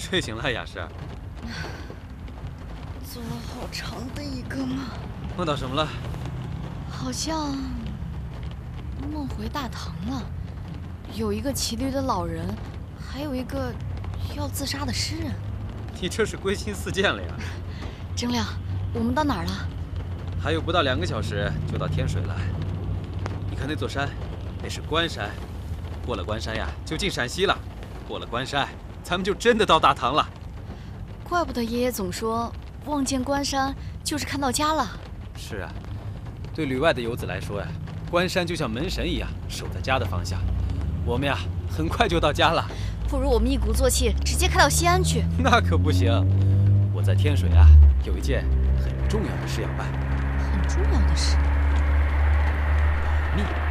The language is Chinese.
睡醒了，雅诗。 做了好长的一个梦， 梦到什么了？ 好像梦回大唐了，有一个骑驴的老人，还有一个要自杀的诗人。 你这是归心似箭了呀！ 征亮，我们到哪儿了？ 还有不到2个小时就到天水了。你看那座山，那是关山。过了关山呀，就进陕西了。过了关山，咱们就真的到大唐了。 怪不得爷爷总说望见关山就是看到家了。 是啊，对旅外的游子来说呀，关山就像门神一样，守在家的方向。我们呀，很快就到家了。 不如我们一鼓作气，直接开到西安去。 那可不行，我在天水啊，有一件很重要的事要办。 很重要的事？ 保密。